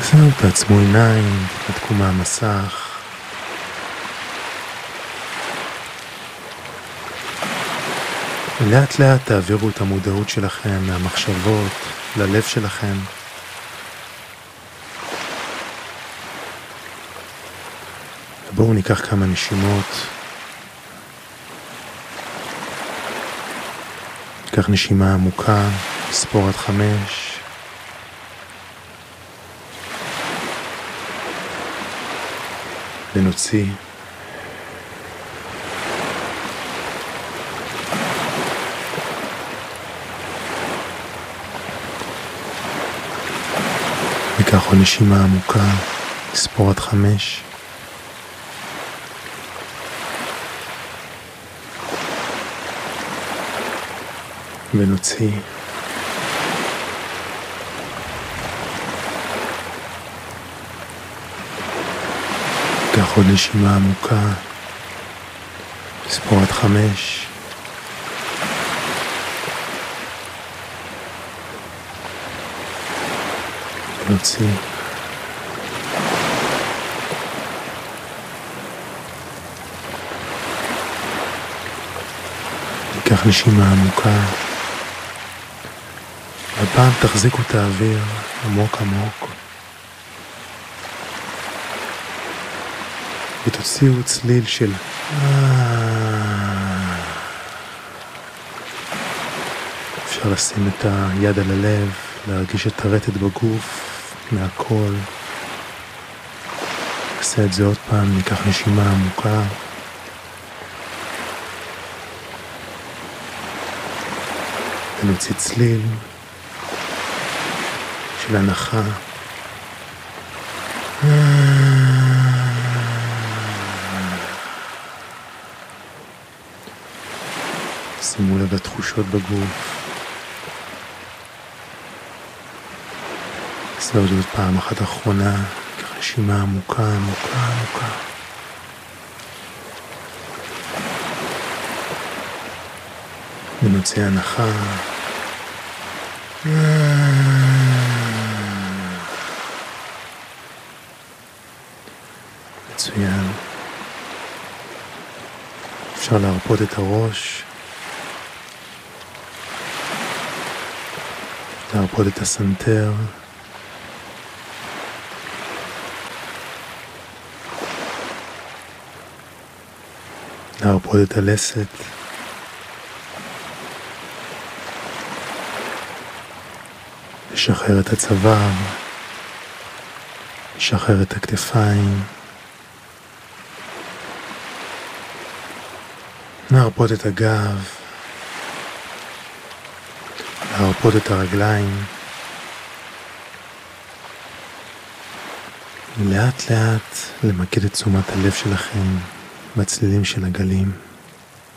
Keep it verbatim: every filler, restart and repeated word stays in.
זהו, תעצמו עיניים, תתנתקו מהמסך. לאט לאט תעבירו את המודעות שלכם מהמחשבות ללב שלכם. בואו ניקח כמה נשימות. ניקח נשימה עמוקה, נספור עד חמש. ונוציא. ניקח עוד נשימה עמוקה, נספור עד חמש. ונוציא. ניקח עוד נשימה עמוקה, נספור עד חמש. ונוציא. ניקח נשימה עמוקה. הפעם תחזיקו את האוויר עמוק עמוק. ותוציאו צליל של אפשר לשים את היד על הלב, להרגיש את הרטט בגוף מהכל. נעשה את זה עוד פעם, ניקח נשימה עמוקה. ונוציא צליל של הנחה. שימו לב לתחושות בגוף. נעשה עוד פעם אחת אחרונה, ניקח נשימה עמוקה, עמוקה, עמוקה. ונוציא הנחה. מצוין. אפשר להרפות את הראש. להרפות את הסנטר. להרפות את הלסת. לשחרר את הצוואר. לשחרר את הכתפיים. להרפות את הגב. להרפות את הרגליים. לאט לאט למקד את תשומת הלב שלכם בצלילים של הגלים.